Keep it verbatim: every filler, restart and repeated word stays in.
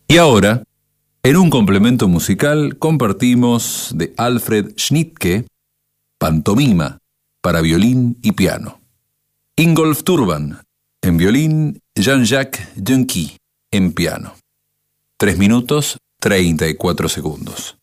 Y ahora, en un complemento musical, compartimos de Alfred Schnittke, Pantomima, para violín y piano. Ingolf Turban, en violín, Jean-Jacques Junquy, en piano. Tres minutos, treinta y cuatro segundos.